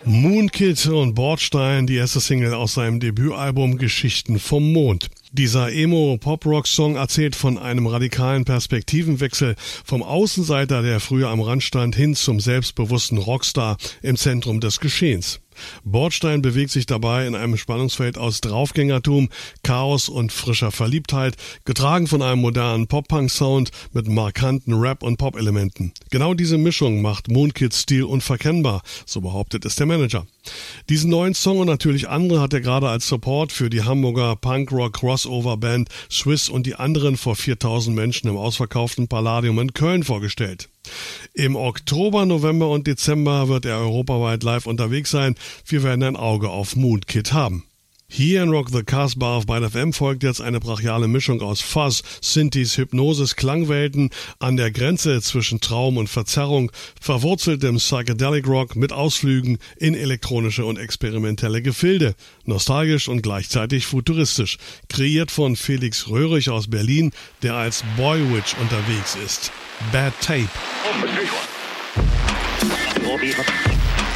Moonkid und Bordstein, die erste Single aus seinem Debütalbum Geschichten vom Mond. Dieser Emo-Pop-Rock-Song erzählt von einem radikalen Perspektivenwechsel vom Außenseiter, der früher am Rand stand, hin zum selbstbewussten Rockstar im Zentrum des Geschehens. Bordstein bewegt sich dabei in einem Spannungsfeld aus Draufgängertum, Chaos und frischer Verliebtheit, getragen von einem modernen Pop-Punk-Sound mit markanten Rap- und Pop-Elementen. Genau diese Mischung macht Moonkids Stil unverkennbar, so behauptet es der Manager. Diesen neuen Song und natürlich andere hat er gerade als Support für die Hamburger Punk-Rock-Crossover-Band Swiss und die anderen vor 4000 Menschen im ausverkauften Palladium in Köln vorgestellt. Im Oktober, November und Dezember wird er europaweit live unterwegs sein. Wir werden ein Auge auf Moonkid haben. Hier in Rock the Casbah auf Byte FM folgt jetzt eine brachiale Mischung aus Fuzz, Synthes, Hypnosis, Klangwelten an der Grenze zwischen Traum und Verzerrung, verwurzeltem Psychedelic Rock mit Ausflügen in elektronische und experimentelle Gefilde, nostalgisch und gleichzeitig futuristisch, kreiert von Felix Röhrig aus Berlin, der als Boywitch unterwegs ist. Bad Tape.